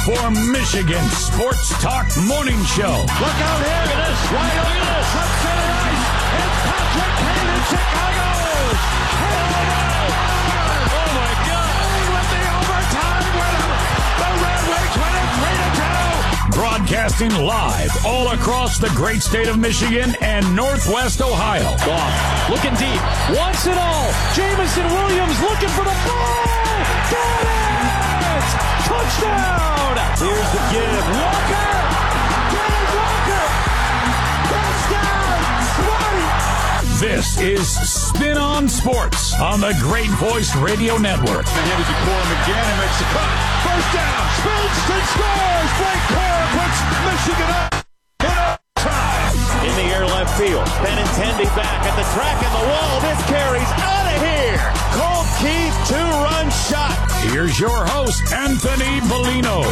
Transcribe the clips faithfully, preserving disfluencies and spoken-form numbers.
for Michigan Sports Talk Morning Show. Look out here. Look at this. Right look at this. Left center ice. It's Patrick Kane in Chicago. Oh, my God. With the overtime winner. The Red Wings win it three to two. Broadcasting live all across the great state of Michigan and Northwest Ohio. Goff looking deep. Wants it all. Jamison Williams looking for the ball. Got it! Touchdown! Here's the give. Walker. Kenneth Walker. Touchdown. Smarty. This is Spin on Sports on the Great Voice Radio Network. And here is the Cora McGann and makes the cut. First down. Spins and scores. Blake Cora puts Michigan up. In the air left field. Benintendi back at the track and the wall. This carries out of here. Colt Keith, two-run shot. Here's your host, Anthony Bellino.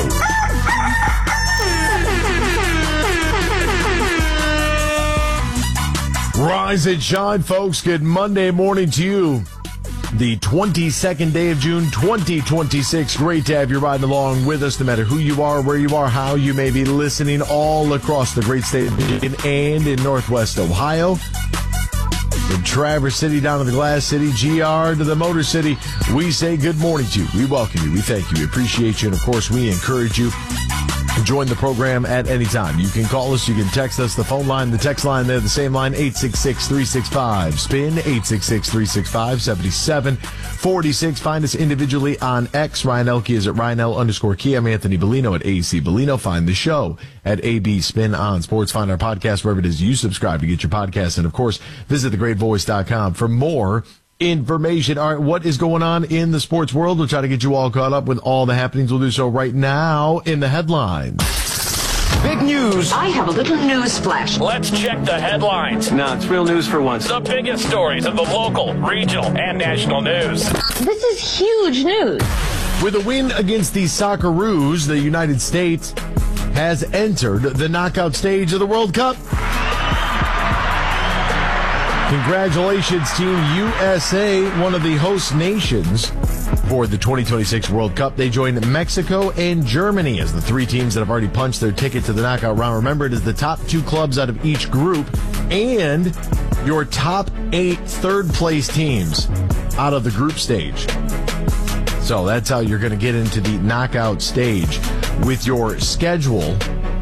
Rise and shine, folks. Good Monday morning to you. The twenty-second day of June, twenty twenty-six. Great to have you riding along with us, no matter who you are, where you are, how you may be listening all across the great state of Michigan and in Northwest Ohio. From Traverse City down to the Glass City, G R to the Motor City, we say good morning to you. We welcome you. We thank you. We appreciate you. And, of course, we encourage you to join the program at any time. You can call us. You can text us. The phone line, the text line, they're the same line, eight six six, three six five, SPIN, eight six six, three six five, seven seven four six. Find us individually on X. Ryan Elke is at Ryan L underscore Key. I'm Anthony Bellino at A C Bellino. Find the show at A B Spin on Sports. Find our podcast wherever it is you subscribe to get your podcast. And, of course, visit the great voice dot com for more information. All right, what is going on in the sports world? We'll try to get you all caught up with all the happenings. We'll do so right now in the headlines. Big news. I have a little news flash. Let's check the headlines. No, it's real news for once. The biggest stories of the local, regional, and national news. This is huge news. With a win against the Socceroos, the United States has entered the knockout stage of the World Cup. Congratulations, Team U S A, one of the host nations for the twenty twenty-six World Cup. They joined Mexico and Germany as the three teams that have already punched their ticket to the knockout round. Remember, it is the top two clubs out of each group and your top eight third-place teams out of the group stage. So that's how you're going to get into the knockout stage with your schedule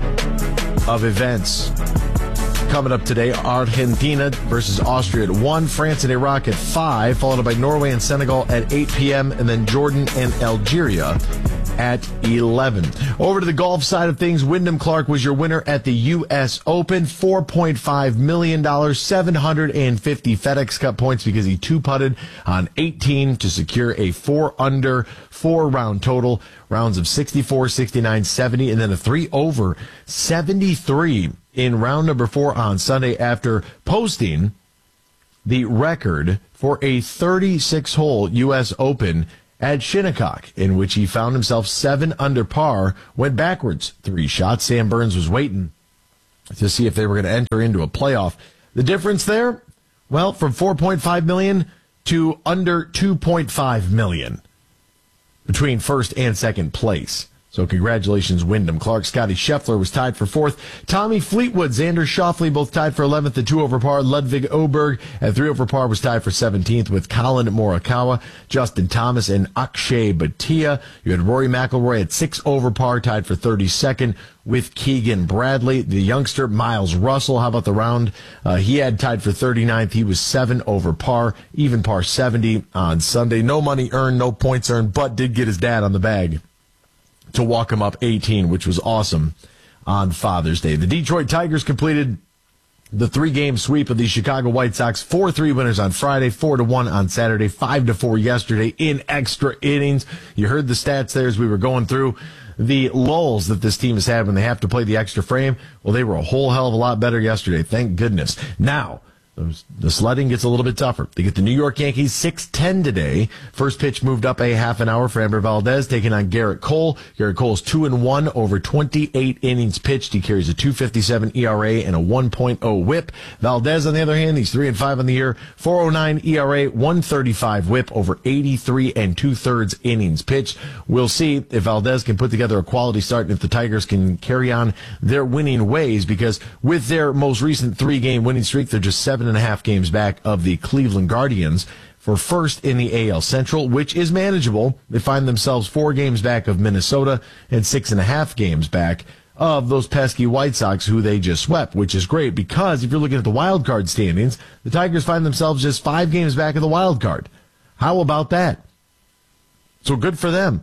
of events. Coming up today, Argentina versus Austria at one, France and Iraq at five, followed by Norway and Senegal at eight p.m., and then Jordan and Algeria at eleven. Over to the golf side of things, Wyndham Clark was your winner at the U S Open, four point five million dollars, seven hundred fifty FedEx Cup points because he two-putted on eighteen to secure a four-under, four-round total, rounds of sixty-four, sixty-nine, seventy, and then a three-over, seventy-three in round number four on Sunday after posting the record for a thirty-six hole U S Open at Shinnecock, in which he found himself seven under par, went backwards three shots. Sam Burns was waiting to see if they were going to enter into a playoff. The difference there, well, from four point five million dollars to under two point five million dollars between first and second place. So congratulations, Wyndham Clark. Scotty Scheffler was tied for fourth. Tommy Fleetwood, Xander Schauffele both tied for eleventh at two over par. Ludwig Oberg at three over par was tied for seventeenth with Colin Morikawa, Justin Thomas, and Akshay Bhatia. You had Rory McIlroy at six over par, tied for thirty-second with Keegan Bradley. The youngster, Miles Russell, how about the round? Uh, he had tied for thirty-ninth. He was seven over par, even par seventy on Sunday. No money earned, no points earned, but did get his dad on the bag to walk him up eighteen, which was awesome on Father's Day. The Detroit Tigers completed the three-game sweep of the Chicago White Sox. four three winners on Friday, four to one on Saturday, five to four yesterday in extra innings. You heard the stats there as we were going through the lulls that this team has had when they have to play the extra frame. Well, they were a whole hell of a lot better yesterday, thank goodness. Now, The sledding gets a little bit tougher. They get the New York Yankees six ten today. First pitch moved up a half an hour for Amber Valdez, taking on Garrett Cole. Garrett Cole's two and one over twenty-eight innings pitched. He carries a two fifty-seven E R A and a one point oh whip. Valdez, on the other hand, he's three and five on the year, four oh nine E R A, one thirty-five whip over eighty-three and two thirds innings pitched. We'll see if Valdez can put together a quality start and if the Tigers can carry on their winning ways, because with their most recent three game winning streak, they're just seven and a half games back of the Cleveland Guardians for first in the A L Central, which is manageable. They find themselves four games back of Minnesota and six and a half games back of those pesky White Sox who they just swept, which is great because if you're looking at the wild card standings, the Tigers find themselves just five games back of the wild card. How about that? So good for them.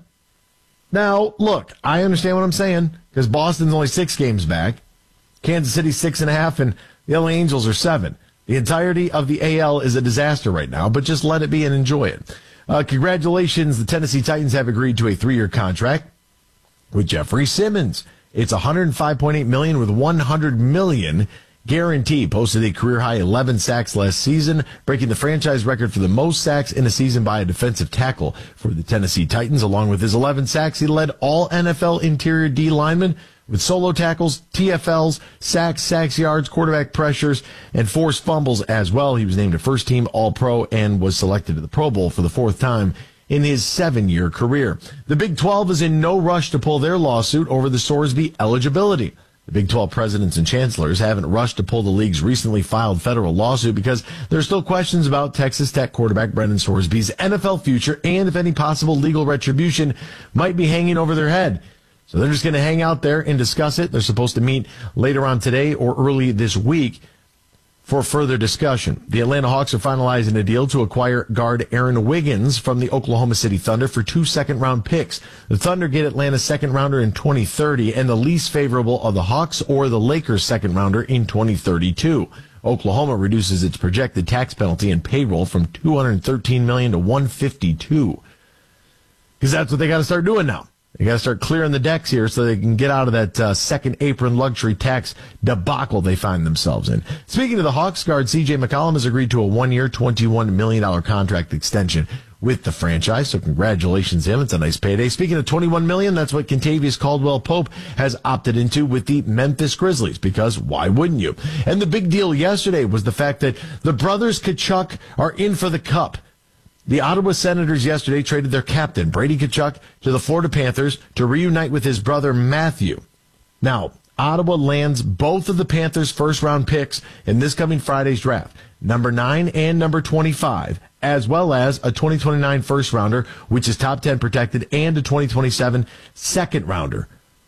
Now, look, I understand what I'm saying because Boston's only six games back. Kansas City six and a half, and the L A Angels are seven. The entirety of the A L is a disaster right now, but just let it be and enjoy it. Uh, congratulations, the Tennessee Titans have agreed to a three-year contract with Jeffrey Simmons. It's one hundred five point eight million dollars with one hundred million dollars guaranteed. Posted a career-high eleven sacks last season, breaking the franchise record for the most sacks in a season by a defensive tackle for the Tennessee Titans. Along with his eleven sacks, he led all N F L interior D linemen with solo tackles, T F Ls, sacks, sacks yards, quarterback pressures, and forced fumbles as well. He was named a first-team All-Pro and was selected to the Pro Bowl for the fourth time in his seven-year career. The Big twelve is in no rush to pull their lawsuit over the Sorsby eligibility. The Big twelve presidents and chancellors haven't rushed to pull the league's recently filed federal lawsuit because there are still questions about Texas Tech quarterback Brendan Sorsby's N F L future and if any possible legal retribution might be hanging over their head. So they're just going to hang out there and discuss it. They're supposed to meet later on today or early this week for further discussion. The Atlanta Hawks are finalizing a deal to acquire guard Aaron Wiggins from the Oklahoma City Thunder for two second-round picks. The Thunder get Atlanta's second-rounder in twenty thirty and the least favorable of the Hawks or the Lakers' second-rounder in twenty thirty-two. Oklahoma reduces its projected tax penalty and payroll from two hundred thirteen million dollars to one hundred fifty-two. Because that's what they got to start doing now. They got to start clearing the decks here so they can get out of that uh, second apron luxury tax debacle they find themselves in. Speaking of the Hawks, guard C J McCollum has agreed to a one-year, twenty-one million dollars contract extension with the franchise. So congratulations to him. It's a nice payday. Speaking of twenty-one million dollars, that's what Kentavious Caldwell-Pope has opted into with the Memphis Grizzlies, because why wouldn't you? And the big deal yesterday was the fact that the brothers Tkachuk are in for the cup. The Ottawa Senators yesterday traded their captain, Brady Tkachuk, to the Florida Panthers to reunite with his brother, Matthew. Now, Ottawa lands both of the Panthers' first-round picks in this coming Friday's draft, number nine and number twenty-five, as well as a twenty twenty-nine first-rounder, which is top ten protected, and a twenty twenty-seven second-rounder.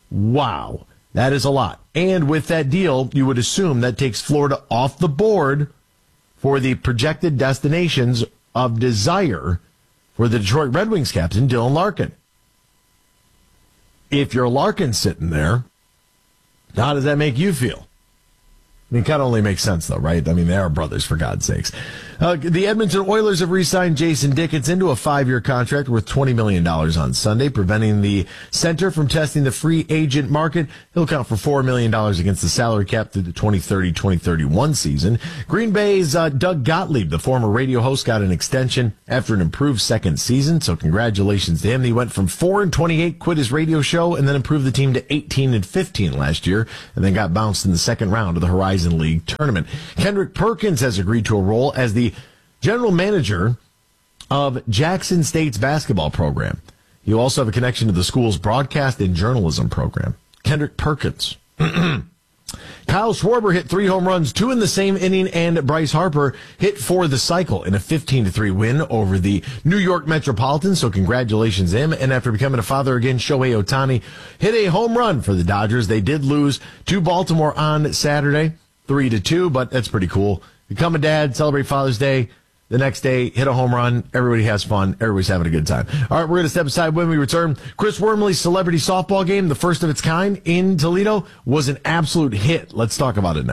Wow, that is a lot. And with that deal, you would assume that takes Florida off the board for the projected destinations of desire for the Detroit Red Wings captain, Dylan Larkin. If you're Larkin sitting there, how does that make you feel? I mean, it kind of only makes sense, though, right? I mean, they are brothers, for God's sakes. Uh, the Edmonton Oilers have re-signed Jason Dickinson to a five-year contract worth twenty million dollars on Sunday, preventing the center from testing the free agent market. He'll count for four million dollars against the salary cap through the twenty thirty twenty thirty-one season. Green Bay's uh, Doug Gottlieb, the former radio host, got an extension after an improved second season, so congratulations to him. He went from four and twenty-eight, quit his radio show, and then improved the team to eighteen and fifteen last year, and then got bounced in the second round of the Horizon League tournament. Kendrick Perkins has agreed to a role as the general manager of Jackson State's basketball program. He'll also have a connection to the school's broadcast and journalism program. Kendrick Perkins. Kyle Schwarber hit three home runs, two in the same inning, and Bryce Harper hit for the cycle in a fifteen to three win over the New York Metropolitans. So congratulations to him. And after becoming a father again, Shohei Ohtani hit a home run for the Dodgers. They did lose to Baltimore on Saturday, three to two, but that's pretty cool. Become a dad, celebrate Father's Day. The next day, hit a home run. Everybody has fun. Everybody's having a good time. All right, we're going to step aside when we return. Chris Wormley's celebrity softball game, the first of its kind in Toledo, was an absolute hit. Let's talk about it next.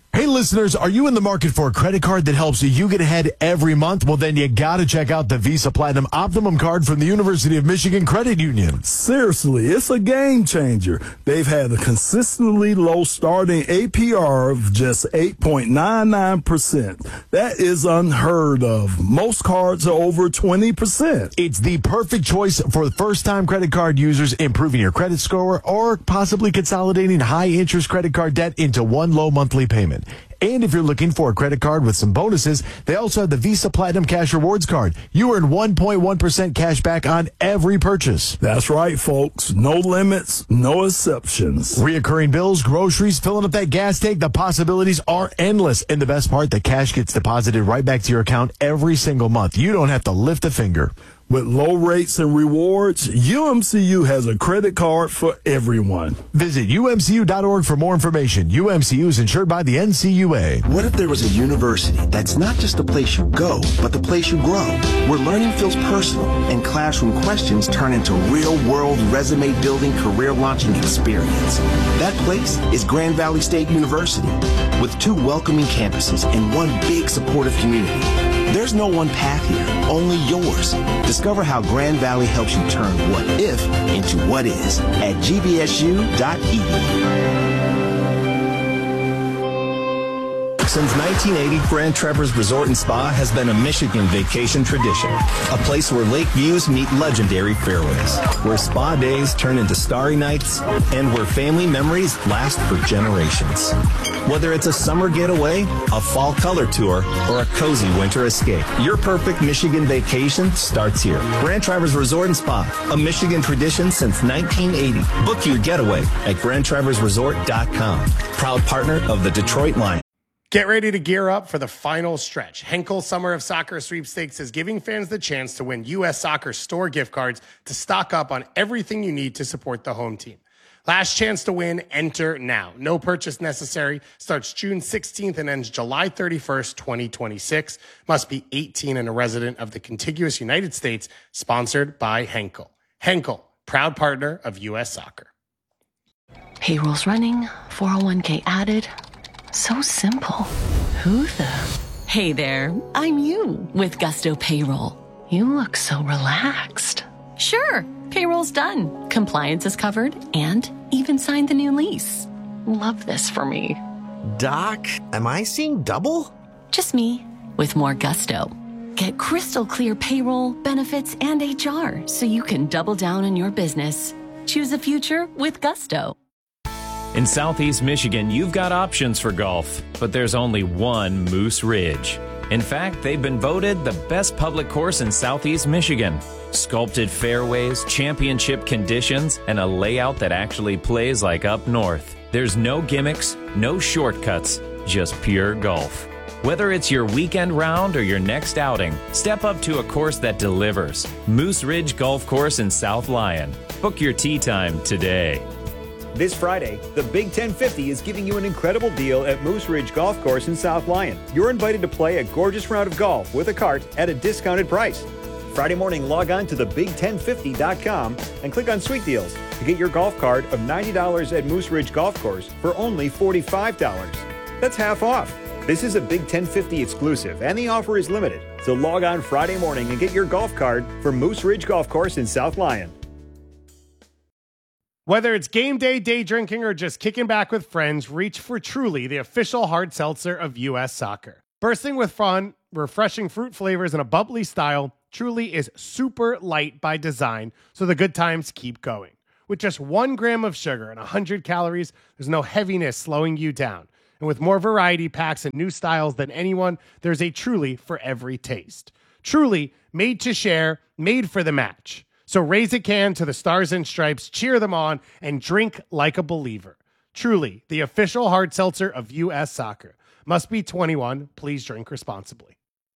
Hey, listeners, are you in the market for a credit card that helps you get ahead every month? Well, then you got to check out the Visa Platinum Optimum card from the University of Michigan Credit Union. Seriously, it's a game changer. They've had a consistently low starting A P R of just eight point nine nine percent. That is unheard of. Most cards are over twenty percent. It's the perfect choice for first-time credit card users, improving your credit score or possibly consolidating high-interest credit card debt into one low monthly payment. And if you're looking for a credit card with some bonuses, they also have the Visa Platinum Cash Rewards card. You earn one point one percent cash back on every purchase. That's right, folks. No limits, no exceptions. Reoccurring bills, groceries, filling up that gas tank, the possibilities are endless. And the best part, the cash gets deposited right back to your account every single month. You don't have to lift a finger. With low rates and rewards, U M C U has a credit card for everyone. Visit U M C U dot org for more information. U M C U is insured by the N C U A. What if there was a university that's not just a place you go, but the place you grow, where learning feels personal and classroom questions turn into real-world resume-building, career-launching experience? That place is Grand Valley State University, with two welcoming campuses and one big supportive community. There's no one path here, only yours. Discover how Grand Valley helps you turn what if into what is at G V S U dot E D U. Since nineteen eighty, Grand Traverse Resort and Spa has been a Michigan vacation tradition. A place where lake views meet legendary fairways, where spa days turn into starry nights, and where family memories last for generations. Whether it's a summer getaway, a fall color tour, or a cozy winter escape, your perfect Michigan vacation starts here. Grand Traverse Resort and Spa, a Michigan tradition since nineteen eighty. Book your getaway at grand traverse resort dot com. Proud partner of the Detroit Lions. Get ready to gear up for the final stretch. Henkel Summer of Soccer Sweepstakes is giving fans the chance to win U S Soccer store gift cards to stock up on everything you need to support the home team. Last chance to win, enter now. No purchase necessary. Starts June sixteenth and ends July thirty-first, twenty twenty-six. Must be eighteen and a resident of the contiguous United States. Sponsored by Henkel. Henkel, proud partner of U S Soccer. Payroll's running, four oh one k added. So simple. Who the? Hey there, I'm you with Gusto Payroll. You look so relaxed. Sure, payroll's done. Compliance is covered and even signed the new lease. Love this for me. Doc, am I seeing double? Just me with more Gusto. Get crystal clear payroll, benefits, and H R so you can double down on your business. Choose a future with Gusto. In Southeast Michigan, you've got options for golf, but there's only one Moose Ridge. In fact, they've been voted the best public course in Southeast Michigan. Sculpted fairways, championship conditions, and a layout that actually plays like up north. There's no gimmicks, no shortcuts, just pure golf. Whether it's your weekend round or your next outing, step up to a course that delivers. Moose Ridge Golf Course in South Lyon. Book your tee time today. This Friday, the Big ten fifty is giving you an incredible deal at Moose Ridge Golf Course in South Lyon. You're invited to play a gorgeous round of golf with a cart at a discounted price. Friday morning, log on to the big ten fifty dot com and click on Sweet Deals to get your golf cart of ninety dollars at Moose Ridge Golf Course for only forty-five dollars. That's half off. This is a Big ten fifty exclusive, and the offer is limited. So log on Friday morning and get your golf cart for Moose Ridge Golf Course in South Lyon. Whether it's game day, day drinking, or just kicking back with friends, reach for Truly, the official hard seltzer of U S Soccer. Bursting with fun, refreshing fruit flavors, and a bubbly style, Truly is super light by design, so the good times keep going. With just one gram of sugar and one hundred calories, there's no heaviness slowing you down. And with more variety packs and new styles than anyone, there's a Truly for every taste. Truly, made to share, made for the match. So raise a can to the Stars and Stripes, cheer them on, and drink like a believer. Truly, the official hard seltzer of U S Soccer. Must be twenty-one. Please drink responsibly.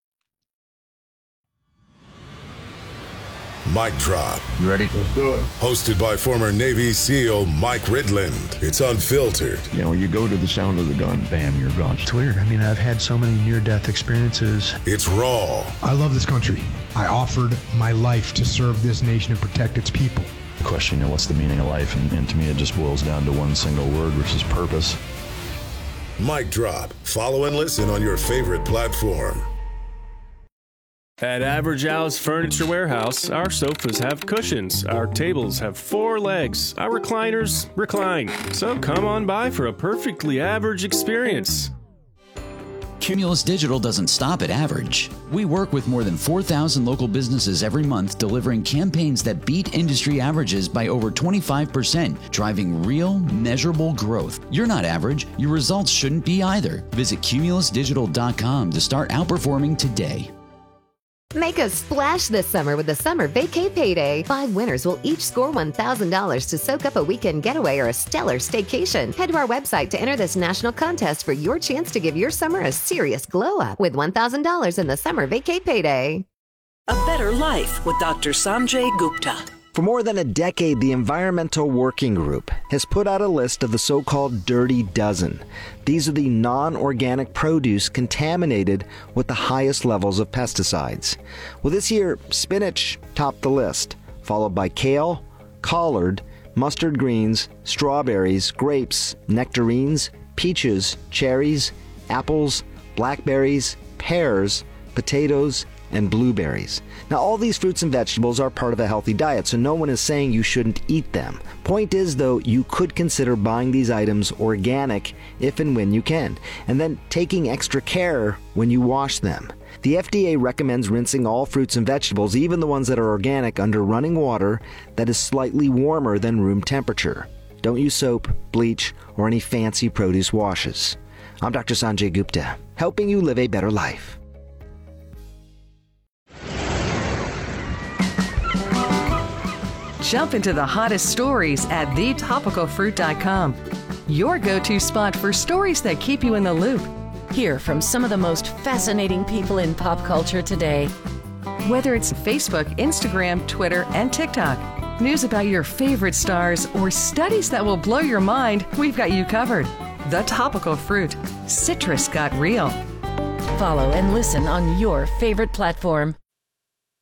Mic Drop. You ready? Let's do it. Hosted by former Navy SEAL Mike Ridland. It's unfiltered. You know, you go to the sound of the gun, bam, you're gone. It's weird. I mean, I've had so many near-death experiences. It's raw. I love this country. I offered my life to serve this nation and protect its people. The question, you know, what's the meaning of life? And, and to me, it just boils down to one single word, which is purpose. Mic Drop. Follow and listen on your favorite platform. At Average Al's Furniture Warehouse, our sofas have cushions, our tables have four legs, our recliners recline. So come on by for a perfectly average experience. Cumulus Digital doesn't stop at average. We work with more than four thousand local businesses every month, delivering campaigns that beat industry averages by over twenty-five percent, driving real, measurable growth. You're not average. Your results shouldn't be either. Visit cumulus digital dot com to start outperforming today. Make a splash this summer with the Summer Vacay Payday. Five winners will each score one thousand dollars to soak up a weekend getaway or a stellar staycation. Head to our website to enter this national contest for your chance to give your summer a serious glow up with one thousand dollars in the Summer Vacay Payday. A better life with Doctor Sanjay Gupta. For more than a decade, the Environmental Working Group has put out a list of the so-called Dirty Dozen. These are the non-organic produce contaminated with the highest levels of pesticides. Well, this year, spinach topped the list, followed by kale, collard, mustard greens, strawberries, grapes, nectarines, peaches, cherries, apples, blackberries, pears, potatoes, and blueberries. Now, all these fruits and vegetables are part of a healthy diet, so no one is saying you shouldn't eat them. Point is, though, you could consider buying these items organic if and when you can, and then taking extra care when you wash them. The F D A recommends rinsing all fruits and vegetables, even the ones that are organic, under running water that is slightly warmer than room temperature. Don't use soap, bleach, or any fancy produce washes. I'm Doctor Sanjay Gupta, helping you live a better life. Jump into the hottest stories at the topical fruit dot com. Your go-to spot for stories that keep you in the loop. Hear from some of the most fascinating people in pop culture today. Whether it's Facebook, Instagram, Twitter, and TikTok, news about your favorite stars, or studies that will blow your mind, we've got you covered. The Topical Fruit. Citrus got real. Follow and listen on your favorite platform.